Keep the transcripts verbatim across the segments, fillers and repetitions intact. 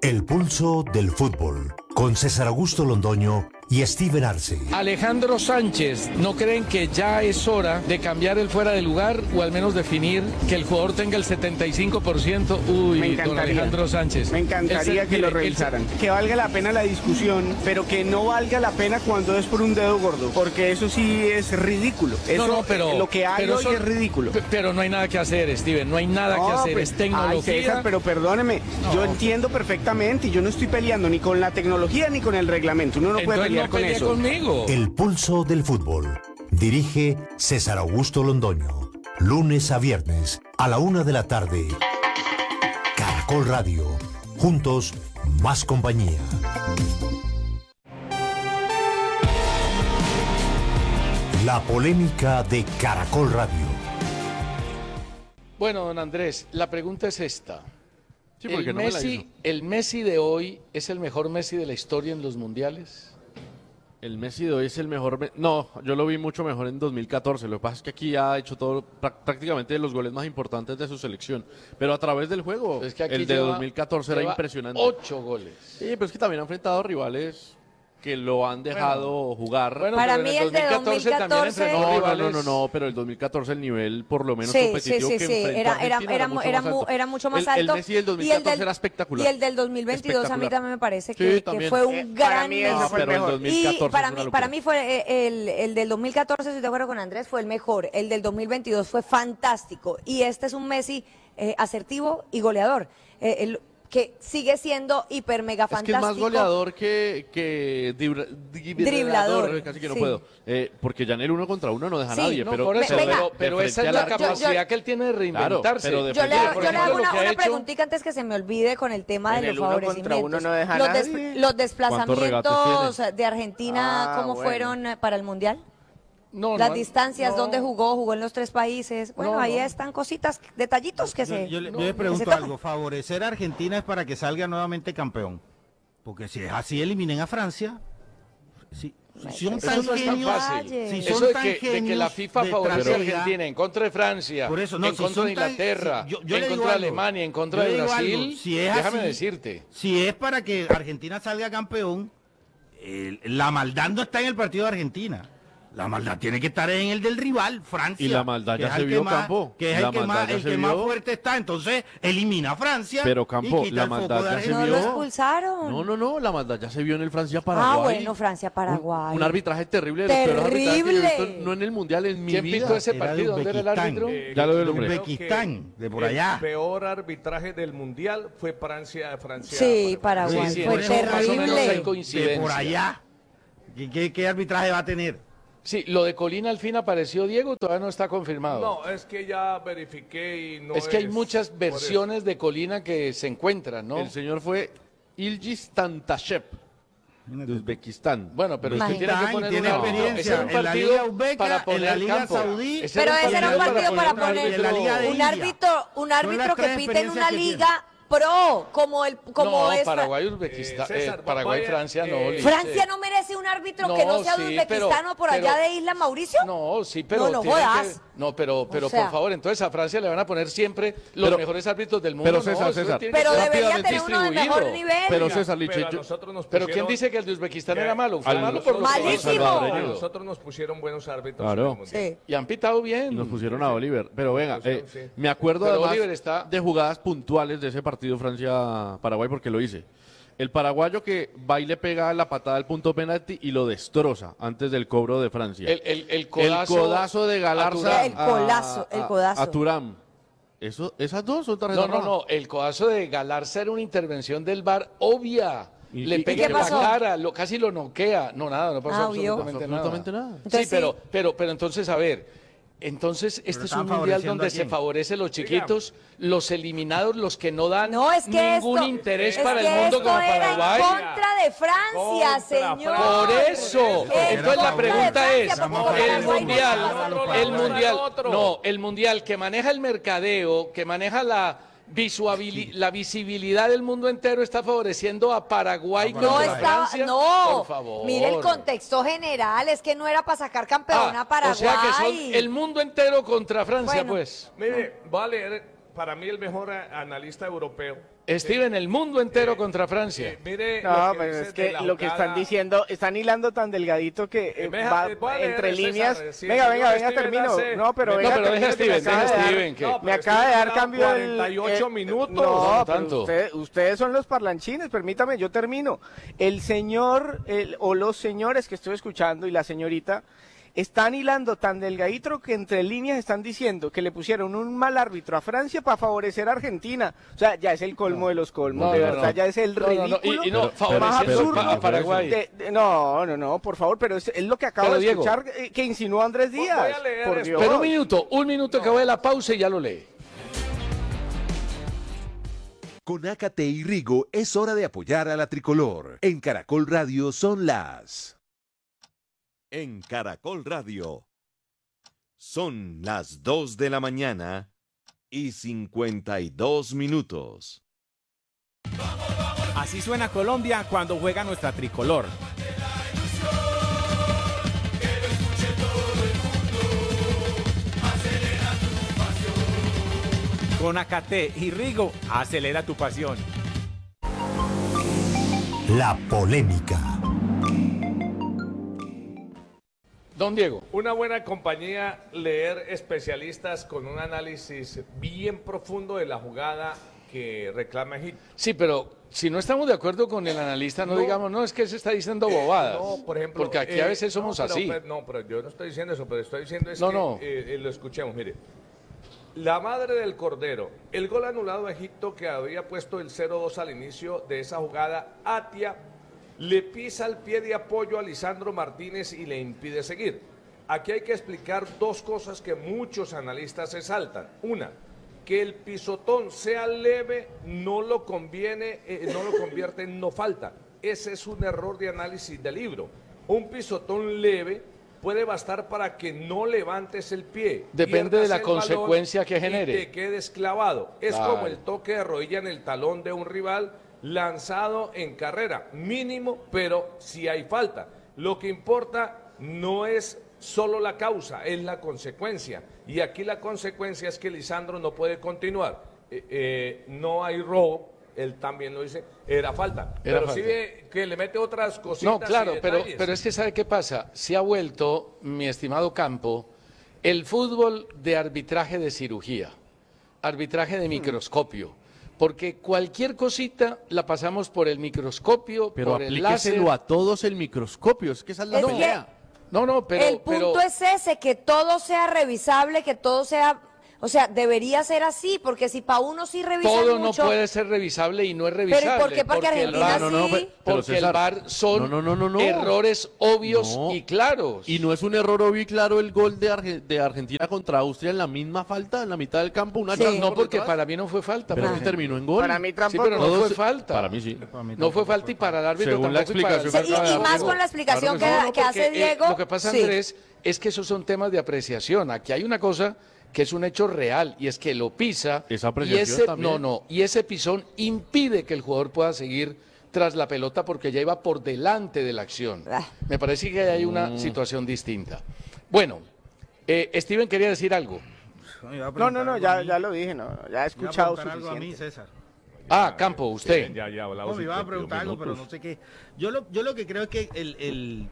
El pulso del fútbol, con César Augusto Londoño y Steven Arce. Alejandro Sánchez, ¿no creen que ya es hora de cambiar el fuera de lugar o al menos definir que el jugador tenga el setenta y cinco por ciento? Uy, don Alejandro Sánchez. Me encantaría el, que mire, lo revisaran. El... Que valga la pena la discusión, pero que no valga la pena cuando es por un dedo gordo, porque eso sí es ridículo. Eso, no, no, pero lo que hay hoy son... es ridículo. Pero no hay nada que hacer, Steven, no hay nada no, que hacer, pues, es tecnología. Ay, César, pero perdóneme, no. Yo entiendo perfectamente y yo no estoy peleando ni con la tecnología ni con el reglamento. Uno no Entonces, puede pelear no con eso. Conmigo. El pulso del fútbol. Dirige César Augusto Londoño. Lunes a viernes a la una de la tarde. Caracol Radio. Juntos, más compañía. La polémica de Caracol Radio. Bueno, don Andrés, la pregunta es esta. Sí, ¿El, no Messi, ¿El Messi de hoy es el mejor Messi de la historia en los mundiales? El Messi de hoy es el mejor... No, yo lo vi mucho mejor en dos mil catorce. Lo que pasa es que aquí ya ha hecho todo, prácticamente los goles más importantes de su selección. Pero a través del juego, es que el de dos mil catorce era impresionante. Ocho goles. Sí, pero es que también ha enfrentado rivales que lo han dejado bueno, jugar. Bueno, para mí el, el de dos mil catorce... No, no, no, no, no, pero el dos mil catorce el nivel por lo menos sí, competitivo sí, sí, que sí. enfrentó Era, era, era, mucho era, más era mucho más el, alto. El Messi del dos mil catorce y el del, era espectacular. Y el del dos mil veintidós a mí también me parece que, sí, que fue un eh, gran para mí ese fue el mejor. El dos mil catorce y para mí, para mí fue el, el del dos mil catorce, estoy de acuerdo con Andrés, fue el mejor. El del dos mil veintidós fue fantástico. Y este es un Messi eh, asertivo y goleador. Eh, el, que sigue siendo hiper mega fantástico. Es que es más goleador que, que dribla, driblador, casi que no sí. puedo. Eh, porque ya en el uno contra uno no deja a sí, nadie. No, pero, por eso, pero, pero, pero esa es la capacidad yo, yo, que él tiene de reinventarse. Claro, yo le, yo le hago una, una preguntita antes que se me olvide con el tema en de el los uno favorecimientos. Contra uno no deja los, nadie. des, los desplazamientos de Argentina, ah, ¿cómo bueno. fueron para el Mundial? No, Las no, distancias, no. ¿Dónde jugó? Jugó en los tres países. Bueno, no, ahí no. están cositas, detallitos que yo, se... Yo, yo, yo le pregunto algo, favorecer a Argentina es para que salga nuevamente campeón. Porque si es así, eliminen a Francia. Si, si son tan eso genios, no es tan fácil. Si eso son de tan que, de que la FIFA favorece a Argentina en contra de Francia, por eso, no, en si contra de tan, Inglaterra, si, yo, yo en contra de Alemania, en contra de Brasil, si es déjame así, decirte. Si es para que Argentina salga campeón, eh, la maldad no está en el partido de Argentina. La maldad tiene que estar en el del rival, Francia. Y la maldad ya se vio, más, Campo. Que es la el que, más, el que más fuerte está. Entonces, elimina a Francia. Pero, Campo, y la maldad ya se vio. No lo expulsaron. No, no, no. La maldad ya se vio en el Francia-Paraguay. Ah, bueno, Francia-Paraguay. Un, un arbitraje terrible. Terrible. Los que no en el Mundial, en mi ¿Quién vida. pitó ese partido? ¿Dónde era el árbitro? Eh, ya lo del Uzbekistán, de por allá. El peor arbitraje del Mundial fue Francia. Francia sí, Paraguay. Paraguay. Sí, sí, fue terrible. De por allá. ¿Qué, qué, ¿Qué arbitraje va a tener? Sí, lo de Colina al fin apareció, Diego, todavía no está confirmado. No, es que ya verifiqué y no es... que hay muchas versiones de Colina que se encuentran, ¿no? El señor fue Ilgiz Tantashev, de Uzbekistán. Bueno, pero usted tiene que poner tiene una... experiencia no, en la Liga Uzbeka, en la Liga Saudí. Pero ese era un partido para poner un árbitro, un árbitro que pite en una liga... pro, como el como no, es Paraguay, Uzbekistán, eh, César, Paraguay, Francia, no. Eh, Francia no merece un árbitro no, que no sea de sí, Uzbekistán o por pero, allá de Isla Mauricio. No, sí, pero no, no jodas. Que, no, pero, pero o sea, por favor, entonces a Francia le van a poner siempre los pero, mejores árbitros del mundo. Pero César, no, César. Pero debería tener uno de mejor nivel. Pero César, Lich, pero, yo, nosotros nos pero quién dice que el de Uzbekistán era malo? Fue malo por malísimo. A nosotros nos pusieron buenos árbitros. Claro. Sí. Y han pitado bien. Nos pusieron a Oliver. Pero venga, eh, me acuerdo además de jugadas puntuales de ese partido Francia-Paraguay porque lo hice. El paraguayo que va y le pega la patada al punto penalti y lo destroza antes del cobro de Francia. El, el, el, codazo, el codazo de Galarza el colazo, a, el codazo. a, a Thuram. Eso, esas dos son tarjetas No, no, no. El codazo de Galarza era una intervención del V A R obvia. ¿Y, le y, pega en la pasó? cara, lo, casi lo noquea. No, nada, no pasó ah, absolutamente, nada. absolutamente nada. nada. Entonces, sí, pero, pero, pero entonces, a ver... Entonces, este es un mundial donde se favorece los chiquitos, los eliminados, los que no dan no, es que ningún esto, interés es para que el mundo esto como era Paraguay. En contra de Francia, contra señor. Por eso. Es Entonces la pregunta es, Francia, el mundial, el mundial, no, el mundial que maneja el mercadeo, que maneja la la visibilidad del mundo entero está favoreciendo a Paraguay no contra estaba, Francia. no, por favor. Mire el contexto general, es que no era para sacar campeón ah, a Paraguay. O sea que son el mundo entero contra Francia, bueno, pues. Mire, voy a leer para mí el mejor analista europeo Steven, el mundo entero eh, contra Francia. Eh, mire no, pero es que lo que están diciendo, están hilando tan delgadito que eh, va entre líneas. César, sí, venga, venga, venga, termino. Hace... No, pero venga, no, pero deja Steven, deja Steven. Que... No, me acaba de dar cambio cuarenta y ocho el, minutos. No, no tanto. Usted, ustedes son los parlanchines, permítame, yo termino. El señor, el, o los señores que estoy escuchando y la señorita, están hilando tan delgadito que entre líneas están diciendo que le pusieron un mal árbitro a Francia para favorecer a Argentina. O sea, ya es el colmo no, de los colmos, no, de verdad, no, ya es el ridículo no, no, no. Y, y no, pero, más pero, absurdo. A Paraguay. De, de, no, no, no, por favor, pero es, es lo que acabo pero, de Diego, escuchar eh, que insinuó Andrés Díaz. Voy a leer por Dios. Pero un minuto, un minuto no. que voy a la pausa y ya lo lee. Con Ácate y Rigo es hora de apoyar a la tricolor. En Caracol Radio son las... En Caracol Radio... Son las dos de la mañana y cincuenta y dos minutos. Así suena Colombia cuando juega nuestra tricolor. Con Ácate y Rigo, acelera tu pasión. La polémica. Don Diego. Una buena compañía, leer especialistas con un análisis bien profundo de la jugada que reclama Egipto. Sí, pero si no estamos de acuerdo con el analista, no, no digamos, no, es que se está diciendo bobadas. No, por ejemplo. Porque aquí eh, a veces somos no, pero, así. Pero, no, pero yo no estoy diciendo eso, pero estoy diciendo es no, que no. Eh, eh, lo escuchemos, mire. La madre del Cordero, el gol anulado a Egipto que había puesto el cero dos al inicio de esa jugada, Atia le pisa el pie de apoyo a Lisandro Martínez y le impide seguir. Aquí hay que explicar dos cosas que muchos analistas se saltan. Una, que el pisotón sea leve no lo conviene, eh, no lo convierte en no falta. Ese es un error de análisis del libro. Un pisotón leve puede bastar para que no levantes el pie. Depende de la consecuencia que genere. Y te quedes clavado. Es claro. Como el toque de rodilla en el talón de un rival lanzado en carrera, mínimo, pero si hay falta. Lo que importa no es solo la causa, es la consecuencia. Y aquí la consecuencia es que Lisandro no puede continuar. Eh, eh, no hay robo, él también lo dice, era falta. Era pero falta. sí ve que le mete otras cositas. No, claro, pero, pero es que ¿sabe qué pasa? Se ha vuelto, mi estimado Campo, el fútbol de arbitraje de cirugía, arbitraje de microscopio. Porque cualquier cosita la pasamos por el microscopio, pero por el láser. Pero a todos el microscopio, es que esa es la es pelea. No, no, pero... El punto pero... es ese, que todo sea revisable, que todo sea... O sea, debería ser así, porque si para uno sí revisan Todo mucho... no puede ser revisable y no es revisable. ¿Pero por qué? Porque, porque Argentina el sí... no, no, no, porque César, el V A R son no, no, no, no, errores obvios no. y claros. Y no es un error obvio y claro el gol de, Arge de Argentina contra Austria en la misma falta, en la mitad del campo. Una sí. No, porque para mí no fue falta. Pero que terminó en gol. Para mí tampoco. Sí, pero no Todos, fue falta. Para mí sí. Para mí no fue falta y para el árbitro según tampoco. La explicación y, para sí, y más con la explicación claro que, que, que hace Diego. Eh, lo que pasa, sí. Andrés, es que esos son temas de apreciación. Aquí hay una cosa que es un hecho real, y es que lo pisa, ¿Esa y ese, también? no, no, y ese pisón impide que el jugador pueda seguir tras la pelota porque ya iba por delante de la acción. Ah. Me parece que hay una mm. situación distinta. Bueno, eh, Steven quería decir algo. No, no, no, ya, ya lo dije, no, ya he escuchado suficiente. Algo a mí, César. Ah, Campo, usted. Sí, ya, ya, no, me iba a preguntar algo, pero no sé qué. Yo lo, yo lo que creo es que el, el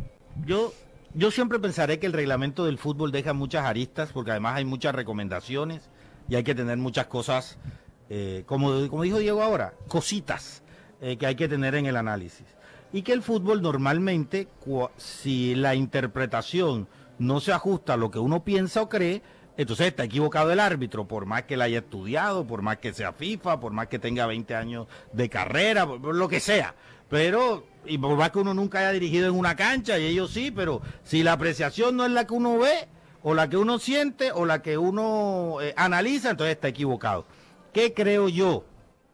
yo Yo siempre pensaré que el reglamento del fútbol deja muchas aristas, porque además hay muchas recomendaciones y hay que tener muchas cosas, eh, como, como dijo Diego ahora, cositas eh, que hay que tener en el análisis. Y que el fútbol normalmente, si la interpretación no se ajusta a lo que uno piensa o cree, entonces está equivocado el árbitro, por más que la haya estudiado, por más que sea FIFA, por más que tenga veinte años de carrera, por, por lo que sea. Pero, y por más que uno nunca haya dirigido en una cancha, y ellos sí, pero si la apreciación no es la que uno ve, o la que uno siente, o la que uno eh, analiza, entonces está equivocado. ¿Qué creo yo?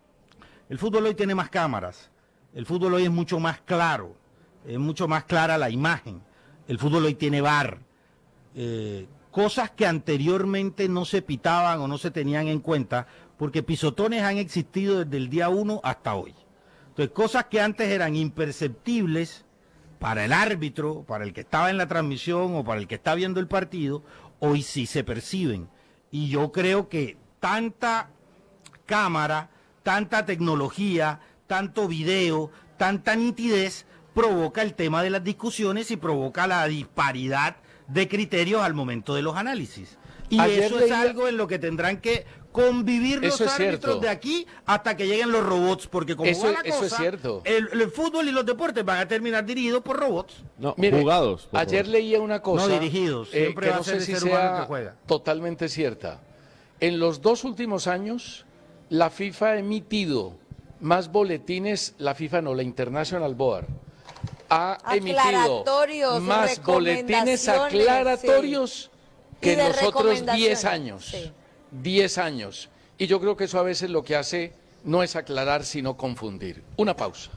El fútbol hoy tiene más cámaras, el fútbol hoy es mucho más claro, es mucho más clara la imagen, el fútbol hoy tiene V A R, eh, cosas que anteriormente no se pitaban o no se tenían en cuenta, porque pisotones han existido desde el día uno hasta hoy. Entonces, cosas que antes eran imperceptibles para el árbitro, para el que estaba en la transmisión o para el que está viendo el partido, hoy sí se perciben. Y yo creo que tanta cámara, tanta tecnología, tanto video, tanta nitidez, provoca el tema de las discusiones y provoca la disparidad de criterios al momento de los análisis. Y Ayer eso leía... es algo en lo que tendrán que convivir los árbitros cierto. de aquí hasta que lleguen los robots, porque como eso, va la eso cosa, es cierto. El, el fútbol y los deportes van a terminar dirigidos por robots. No, Mire, jugados. Ayer favor. leía una cosa. No dirigidos, siempre eh, que va no a ser sé el si ser humano sea que juega. Totalmente cierta. En los dos últimos años, la FIFA ha emitido más boletines, la FIFA no, la International Board, ha emitido más boletines aclaratorios sí. que en los otros diez años. Sí. diez años. Y yo creo que eso a veces lo que hace no es aclarar, sino confundir. Una pausa.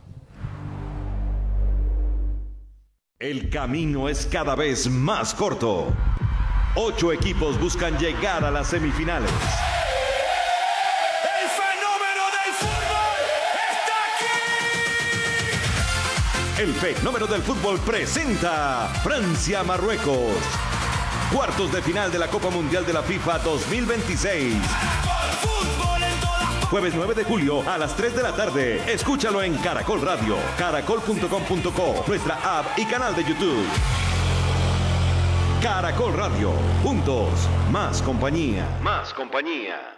El camino es cada vez más corto. Ocho equipos buscan llegar a las semifinales. ¡El fenómeno del fútbol está aquí! El fenómeno del fútbol presenta Francia-Marruecos. Cuartos de final de la Copa Mundial de la FIFA dos mil veintiséis. Jueves nueve de julio a las tres de la tarde. Escúchalo en Caracol Radio, caracol punto com punto co, nuestra app y canal de YouTube. Caracol Radio. Juntos, más compañía. Más compañía.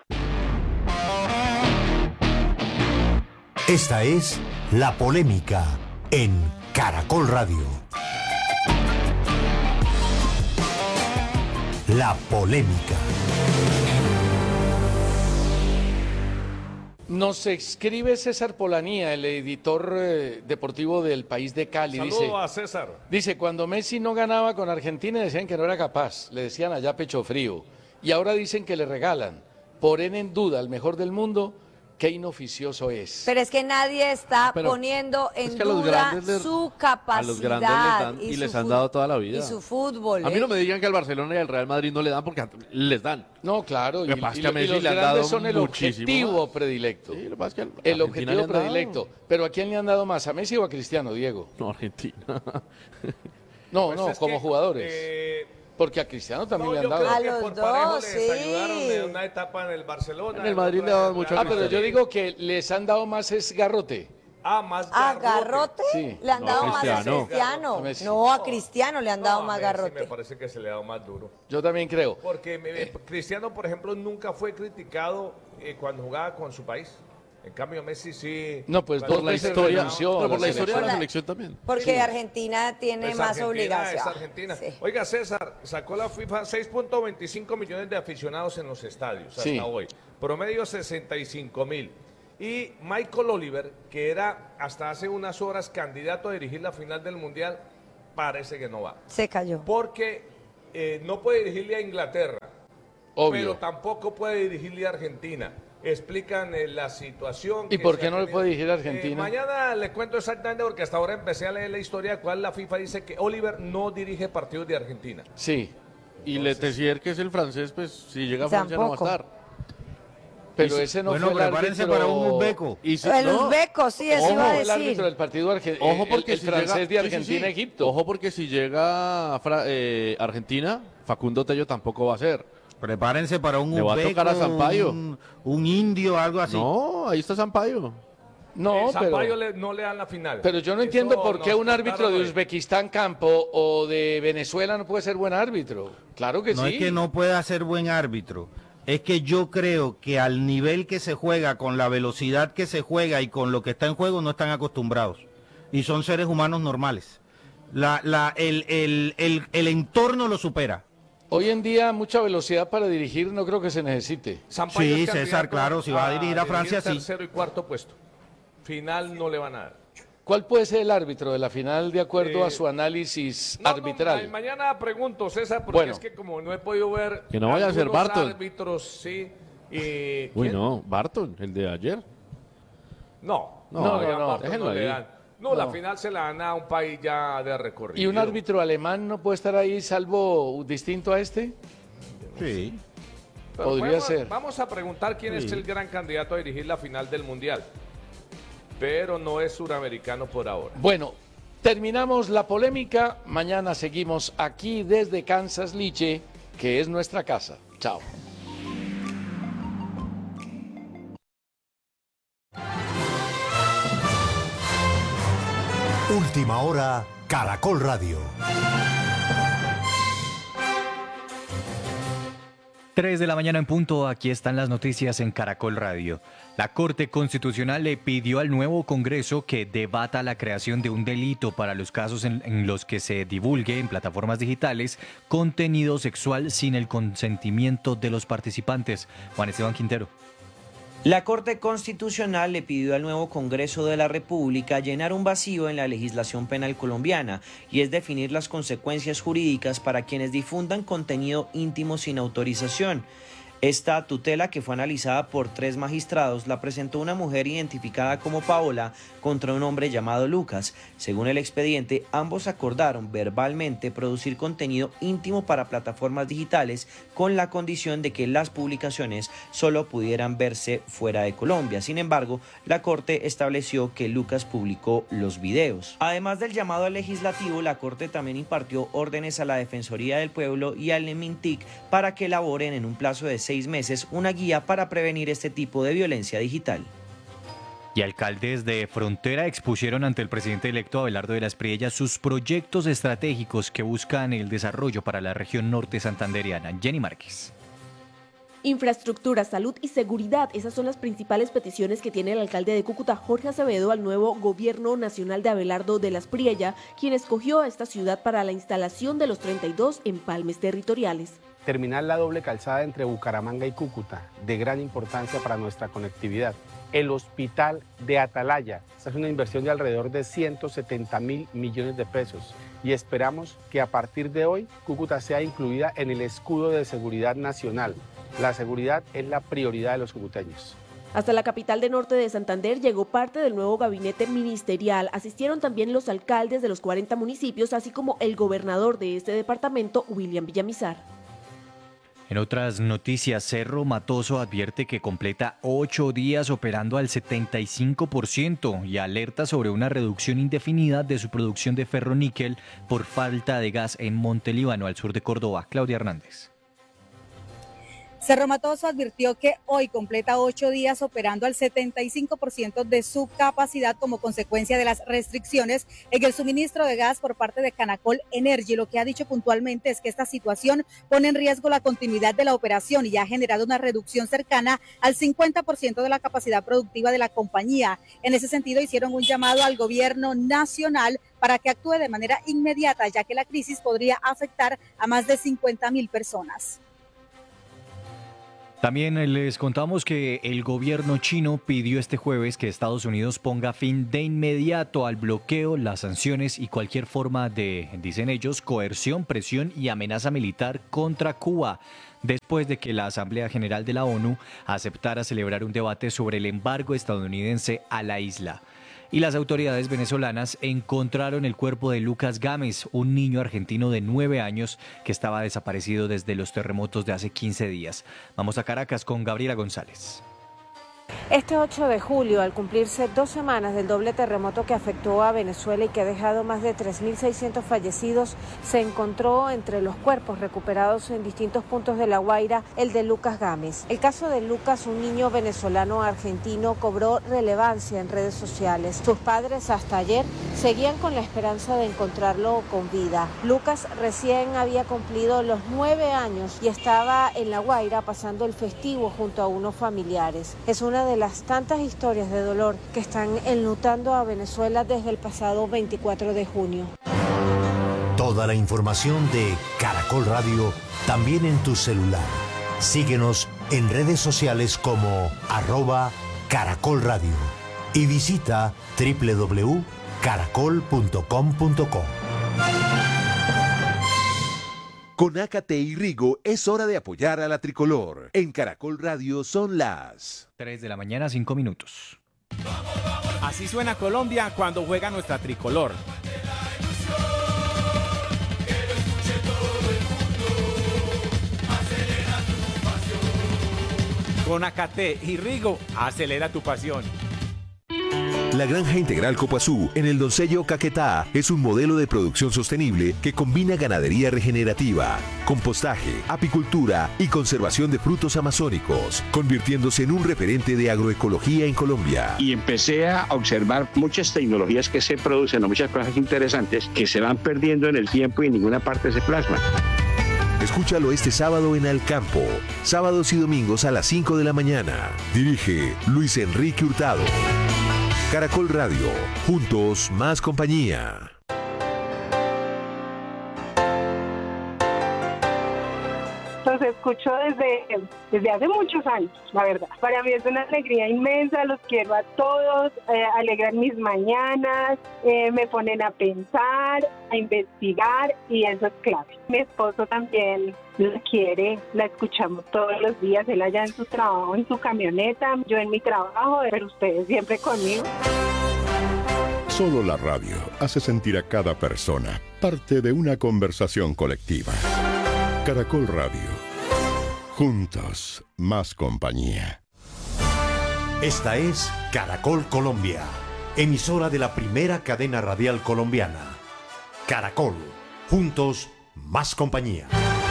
Esta es La Polémica en Caracol Radio. La Polémica. Nos escribe César Polanía, el editor eh, deportivo del País de Cali. Saludo dice, a César. Dice, cuando Messi no ganaba con Argentina decían que no era capaz, le decían allá pecho frío. Y ahora dicen que le regalan. Ponen en duda al mejor del mundo, qué inoficioso es. Pero es que nadie está Pero poniendo en es que duda le, su capacidad. A los grandes les dan y, y les han dado toda la vida. Y su fútbol. A mí ¿eh? no me digan que al Barcelona y al Real Madrid no le dan porque les dan. No, claro. Y, y, y, y los le grandes son el objetivo más. predilecto. Sí, lo que es que el objetivo predilecto. Pero ¿a quién le han dado más? ¿A Messi o a Cristiano, Diego? No, Argentina. no, pues no, como que, jugadores. Eh... Porque a Cristiano también no, le han dado. A que los por dos, parejo les sí. ayudaron en una etapa en el Barcelona. En el Madrid le daban mucho. Ah, pero yo digo que les han dado más es garrote. Ah, más garrote. ¿A garrote? Sí. Le han no, dado Cristiano. más a Cristiano. No, a Cristiano le han no, dado más Messi garrote. Me parece que se le ha dado más duro. Yo también creo. Porque me, Cristiano, por ejemplo, nunca fue criticado eh, cuando jugaba con su país. En cambio, Messi sí. No, pues por la historia. Pero por la historia de la selección también. Porque sí. Argentina tiene pues más Argentina obligación. Es Argentina. Sí. Oiga, César, sacó la FIFA seis punto veinticinco millones de aficionados en los estadios sí. hasta hoy. Promedio sesenta y cinco mil. Y Michael Oliver, que era hasta hace unas horas candidato a dirigir la final del Mundial, parece que no va. Se cayó. Porque eh, no puede dirigirle a Inglaterra. Obvio. Pero tampoco puede dirigirle a Argentina. Explican eh, la situación. ¿Y por qué no le puede dirigir a Argentina? Eh, mañana le cuento exactamente porque hasta ahora empecé a leer la historia cual la FIFA dice que Oliver no dirige partidos de Argentina. Sí. Y Le Tessier, que es el francés, pues si llega a Francia no va a estar. Pero ese no bueno, fue el prepárense árbitro... para un uzbeco. Y si, el no, uzbeco, sí, eso ojo, iba a decir. el árbitro del partido argentino. Ojo porque el, el si francés llega, de Argentina-Egipto. Sí, sí, sí. Ojo porque si llega a eh, Argentina, Facundo Tello tampoco va a ser. Prepárense para un Le va a tocar a Sampaio. Un, un indio, algo así. No, ahí está Sampaio. No, eh, Sampaio pero, le, no le dan la final. Pero yo no Eso entiendo por qué un árbitro de hoy. Uzbekistán Campo o de Venezuela no puede ser buen árbitro. Claro que no sí. No es que no pueda ser buen árbitro. Es que yo creo que al nivel que se juega, con la velocidad que se juega y con lo que está en juego, no están acostumbrados. Y son seres humanos normales. La, la, el, el, el, el entorno lo supera. Hoy en día mucha velocidad para dirigir no creo que se necesite. Sampaio sí, César, claro, si va a dirigir a Francia, sí. Tercero y cuarto puesto. Final no le van a dar. ¿Cuál puede ser el árbitro de la final de acuerdo eh, a su análisis no, arbitral? No, mañana pregunto, César, porque bueno. es que como no he podido ver... Que no vaya a ser Barton. árbitros, sí. Y, Uy, no, Barton, el de ayer. No, no, no, no, no, no, no le dan. No, no, la final se la dan a un país ya de recorrido. ¿Y un árbitro alemán no puede estar ahí salvo distinto a este? Sí. Pero podría podemos, ser. Vamos a preguntar quién sí. es el gran candidato a dirigir la final del Mundial. Pero no es suramericano por ahora. Bueno, terminamos la polémica. Mañana seguimos aquí desde Kansas Liche, que es nuestra casa. Chao. Última hora, Caracol Radio. tres de la mañana en punto, aquí están las noticias en Caracol Radio. La Corte Constitucional le pidió al nuevo Congreso que debata la creación de un delito para los casos en, en los que se divulgue en plataformas digitales contenido sexual sin el consentimiento de los participantes. Juan Esteban Quintero. La Corte Constitucional le pidió al nuevo Congreso de la República llenar un vacío en la legislación penal colombiana y es definir las consecuencias jurídicas para quienes difundan contenido íntimo sin autorización. Esta tutela, que fue analizada por tres magistrados, la presentó una mujer identificada como Paola contra un hombre llamado Lucas. Según el expediente, ambos acordaron verbalmente producir contenido íntimo para plataformas digitales con la condición de que las publicaciones solo pudieran verse fuera de Colombia. Sin embargo, la Corte estableció que Lucas publicó los videos. Además del llamado al legislativo, la Corte también impartió órdenes a la Defensoría del Pueblo y al MINTIC para que elaboren en un plazo de seis meses una guía para prevenir este tipo de violencia digital. Y alcaldes de Frontera expusieron ante el presidente electo Abelardo de la Espriella sus proyectos estratégicos que buscan el desarrollo para la región norte santandereana. Jenny Márquez. Infraestructura, salud y seguridad, esas son las principales peticiones que tiene el alcalde de Cúcuta, Jorge Acevedo, al nuevo gobierno nacional de Abelardo de la Espriella, quien escogió a esta ciudad para la instalación de los treinta y dos empalmes territoriales. Terminar la doble calzada entre Bucaramanga y Cúcuta, de gran importancia para nuestra conectividad. El hospital de Atalaya, esta es una inversión de alrededor de ciento setenta mil millones de pesos y esperamos que a partir de hoy Cúcuta sea incluida en el escudo de seguridad nacional. La seguridad es la prioridad de los cucuteños. Hasta la capital de norte de Santander llegó parte del nuevo gabinete ministerial. Asistieron también los alcaldes de los cuarenta municipios, así como el gobernador de este departamento, William Villamizar. En otras noticias, Cerro Matoso advierte que completa ocho días operando al setenta y cinco por ciento y alerta sobre una reducción indefinida de su producción de ferroníquel por falta de gas en Montelíbano, al sur de Córdoba. Claudia Hernández. Cerro Matoso advirtió que hoy completa ocho días operando al setenta y cinco por ciento de su capacidad como consecuencia de las restricciones en el suministro de gas por parte de Canacol Energy. Lo que ha dicho puntualmente es que esta situación pone en riesgo la continuidad de la operación y ha generado una reducción cercana al cincuenta por ciento de la capacidad productiva de la compañía. En ese sentido, hicieron un llamado al gobierno nacional para que actúe de manera inmediata, ya que la crisis podría afectar a más de cincuenta mil personas. También les contamos que el gobierno chino pidió este jueves que Estados Unidos ponga fin de inmediato al bloqueo, las sanciones y cualquier forma de, dicen ellos, coerción, presión y amenaza militar contra Cuba, después de que la Asamblea General de la ONU aceptara celebrar un debate sobre el embargo estadounidense a la isla. Y las autoridades venezolanas encontraron el cuerpo de Lucas Gámez, un niño argentino de nueve años que estaba desaparecido desde los terremotos de hace quince días. Vamos a Caracas con Gabriela González. Este ocho de julio, al cumplirse dos semanas del doble terremoto que afectó a Venezuela y que ha dejado más de tres mil seiscientos fallecidos, se encontró entre los cuerpos recuperados en distintos puntos de La Guaira el de Lucas Gámez. El caso de Lucas, un niño venezolano argentino, cobró relevancia en redes sociales. Sus padres hasta ayer seguían con la esperanza de encontrarlo con vida. Lucas recién había cumplido los nueve años y estaba en La Guaira pasando el festivo junto a unos familiares. Es una de las tantas historias de dolor que están enlutando a Venezuela desde el pasado veinticuatro de junio. Toda la información de Caracol Radio también en tu celular. Síguenos en redes sociales como arroba Caracol Radio y visita doble u doble u doble u punto caracol punto com punto co. Con Ácate y Rigo es hora de apoyar a la tricolor. En Caracol Radio son las tres de la mañana, cinco minutos. Así suena Colombia cuando juega nuestra tricolor. Con Ácate y Rigo, acelera tu pasión. La Granja Integral Copazú en el Doncello Caquetá es un modelo de producción sostenible que combina ganadería regenerativa, compostaje, apicultura y conservación de frutos amazónicos, convirtiéndose en un referente de agroecología en Colombia. Y empecé a observar muchas tecnologías que se producen, muchas cosas interesantes que se van perdiendo en el tiempo y en ninguna parte se plasman. Escúchalo este sábado en Alcampo, sábados y domingos a las cinco de la mañana. Dirige Luis Enrique Hurtado. Caracol Radio, juntos más compañía. Los escucho desde, desde hace muchos años, la verdad. Para mí es una alegría inmensa, los quiero a todos, eh, alegran mis mañanas, eh, me ponen a pensar, a investigar y eso es clave. Mi esposo también la quiere, la escuchamos todos los días, él allá en su trabajo, en su camioneta, yo en mi trabajo, pero ustedes siempre conmigo. Solo la radio hace sentir a cada persona parte de una conversación colectiva. Caracol Radio. Juntos, más compañía. Esta es Caracol Colombia, emisora de la primera cadena radial colombiana. Caracol, juntos, más compañía.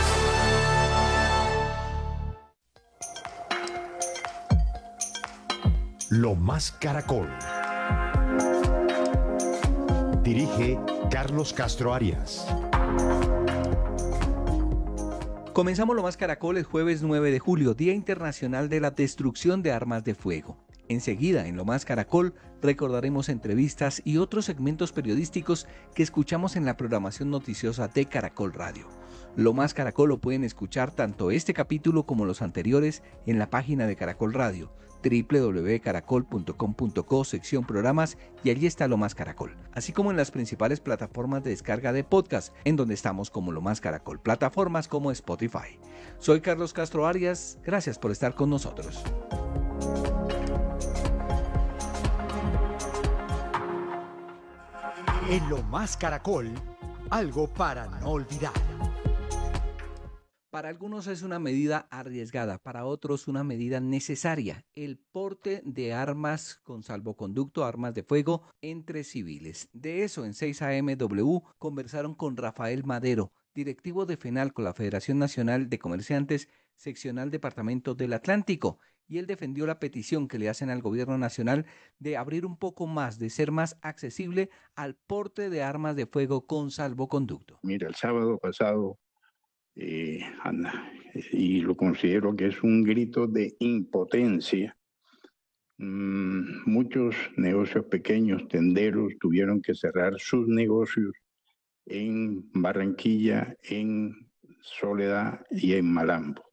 Lo más Caracol. Dirige Carlos Castro Arias. Comenzamos Lo Más Caracol el jueves nueve de julio, Día Internacional de la Destrucción de Armas de Fuego. Enseguida, en Lo Más Caracol, recordaremos entrevistas y otros segmentos periodísticos que escuchamos en la programación noticiosa de Caracol Radio. Lo Más Caracol lo pueden escuchar tanto este capítulo como los anteriores en la página de Caracol Radio, doble u doble u doble u punto caracol punto com punto co, sección programas, y allí está Lo Más Caracol, así como en las principales plataformas de descarga de podcast, en donde estamos como Lo Más Caracol, plataformas como Spotify. Soy Carlos Castro Arias, gracias por estar con nosotros. En Lo Más Caracol, algo para no olvidar. Para algunos es una medida arriesgada, para otros una medida necesaria, el porte de armas con salvoconducto, armas de fuego entre civiles. De eso en seis A M W conversaron con Rafael Madero, directivo de FENALCO, la Federación Nacional de Comerciantes, seccional Departamento del Atlántico, y él defendió la petición que le hacen al gobierno nacional de abrir un poco más, de ser más accesible al porte de armas de fuego con salvoconducto. Mira, el sábado pasado, Eh, anda, y lo considero que es un grito de impotencia. Mm, muchos negocios pequeños, tenderos, tuvieron que cerrar sus negocios en Barranquilla, en Soledad y en Malambo.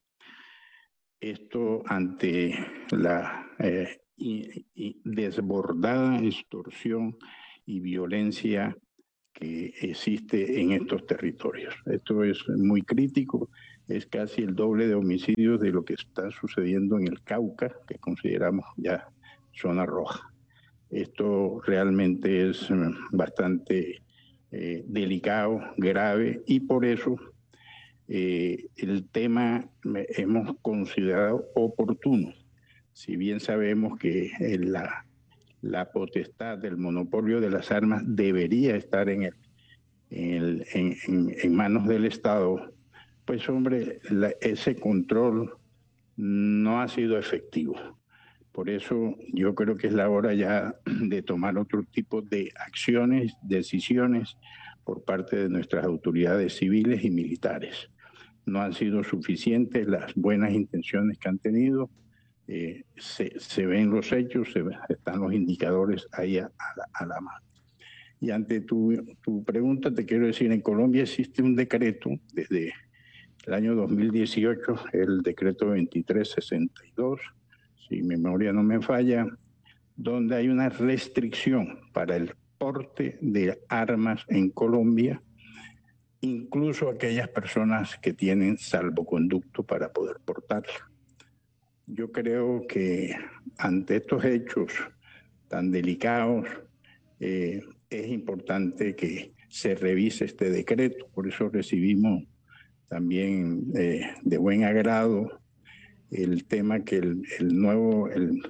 Esto ante la eh, y, y desbordada extorsión y violencia que existe en estos territorios. Esto es muy crítico, es casi el doble de homicidios de lo que está sucediendo en el Cauca, que consideramos ya zona roja. Esto realmente es bastante eh, delicado, grave, y por eso eh, el tema hemos considerado oportuno. Si bien sabemos que en la la potestad del monopolio de las armas debería estar en, el, en, el, en, en, en manos del Estado, pues hombre, la, ese control no ha sido efectivo. Por eso yo creo que es la hora ya de tomar otro tipo de acciones, decisiones por parte de nuestras autoridades civiles y militares. No han sido suficientes las buenas intenciones que han tenido. Eh, se, se ven los hechos, se ven, están los indicadores ahí a, a, la, a la mano. Y ante tu, tu pregunta te quiero decir, en Colombia existe un decreto desde el año dos mil dieciocho, el decreto veintitrés sesenta y dos, si mi memoria no me falla, donde hay una restricción para el porte de armas en Colombia, incluso aquellas personas que tienen salvoconducto para poder portarla. Yo creo que ante estos hechos tan delicados eh, es importante que se revise este decreto. Por eso recibimos también eh, de buen agrado el tema que el, el nuevo, el,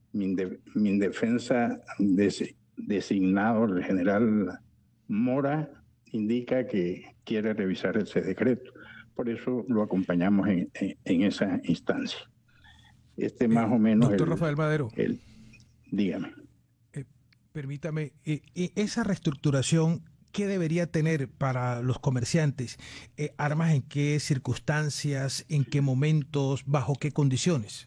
mi, de, mi defensa des, designado, el general Mora, indica que quiere revisar ese decreto. Por eso lo acompañamos en, en, en esa instancia. Este más eh, o menos... Doctor el, Rafael Madero. El, dígame. Eh, permítame, eh, esa reestructuración, ¿qué debería tener para los comerciantes? Eh, ¿Armas en qué circunstancias, en qué momentos, bajo qué condiciones?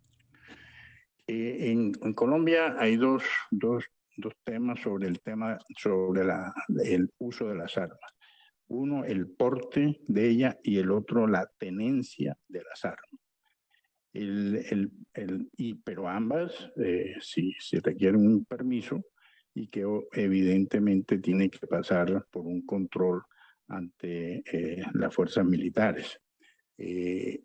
Eh, en, en Colombia hay dos, dos, dos temas sobre el tema, sobre la, el uso de las armas. Uno, el porte de ella, y el otro, la tenencia de las armas. El, el, el, y, pero ambas eh, sí, sí requieren un permiso y que evidentemente tiene que pasar por un control ante eh, las fuerzas militares. Eh,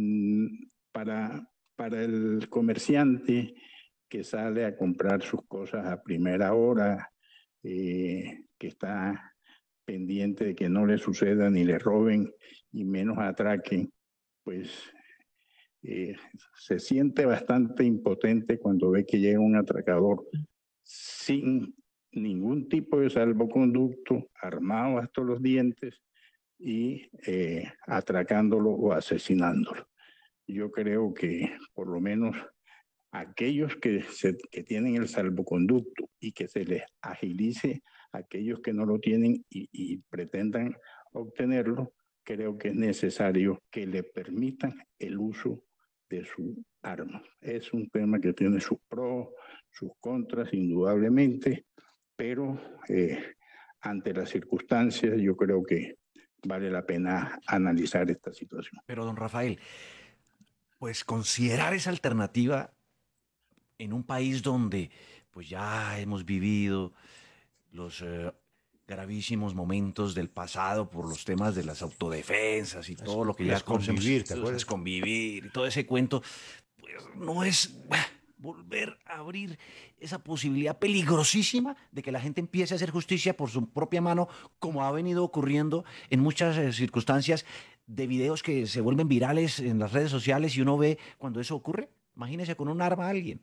para, para el comerciante que sale a comprar sus cosas a primera hora, eh, que está pendiente de que no le suceda ni le roben y menos atraquen, pues eh, se siente bastante impotente cuando ve que llega un atracador sin ningún tipo de salvoconducto, armado hasta los dientes y eh, atracándolo o asesinándolo. Yo creo que por lo menos aquellos que, se, que tienen el salvoconducto y que se les agilice a aquellos que no lo tienen y, y pretendan obtenerlo, creo que es necesario que le permitan el uso de su arma. Es un tema que tiene sus pros, sus contras, indudablemente, pero eh, ante las circunstancias yo creo que vale la pena analizar esta situación. Pero, don Rafael, pues considerar esa alternativa en un país donde pues ya hemos vivido los eh, gravísimos momentos del pasado por los temas de las autodefensas y todo lo que ya conocemos, convivir, ¿te acuerdas? Convivir y todo ese cuento, pues no es volver a abrir esa posibilidad peligrosísima de que la gente empiece a hacer justicia por su propia mano, como ha venido ocurriendo en muchas eh, circunstancias de videos que se vuelven virales en las redes sociales y uno ve cuando eso ocurre. Imagínese con un arma a alguien.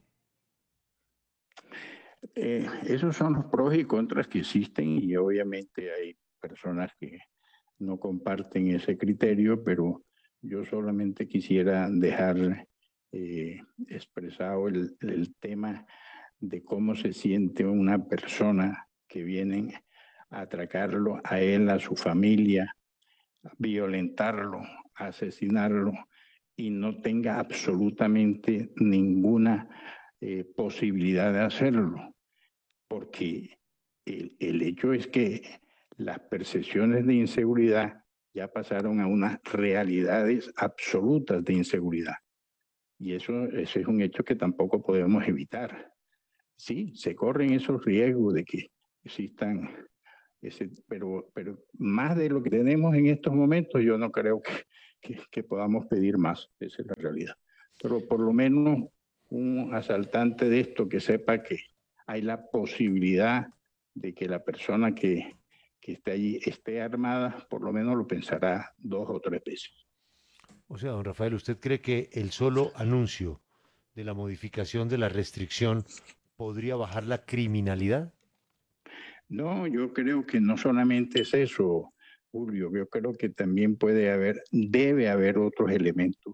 Eh, esos son los pros y contras que existen y obviamente hay personas que no comparten ese criterio, pero yo solamente quisiera dejar eh, expresado el, el tema de cómo se siente una persona que viene a atracarlo a él, a su familia, a violentarlo, a asesinarlo y no tenga absolutamente ninguna Eh, posibilidad de hacerlo, porque el, el hecho es que las percepciones de inseguridad ya pasaron a unas realidades absolutas de inseguridad, y eso, ese es un hecho que tampoco podemos evitar. Sí, se corren esos riesgos de que existan, ese, pero, pero más de lo que tenemos en estos momentos, yo no creo que, que, que podamos pedir más, esa es la realidad, pero por lo menos un asaltante de esto que sepa que hay la posibilidad de que la persona que, que esté allí esté armada, por lo menos lo pensará dos o tres veces. O sea, don Rafael, ¿usted cree que el solo anuncio de la modificación de la restricción podría bajar la criminalidad? No, yo creo que no solamente es eso, Julio, yo creo que también puede haber, debe haber otros elementos